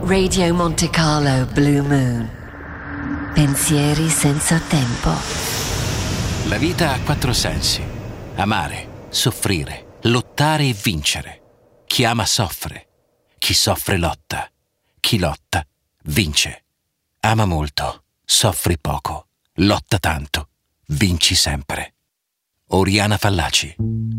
Radio Monte Carlo Blue Moon. Pensieri senza tempo. La vita ha 4 sensi: amare, soffrire, lottare e vincere. Chi ama soffre, chi soffre lotta, chi lotta vince. Ama molto, soffri poco, lotta tanto, vinci sempre. Oriana Fallaci.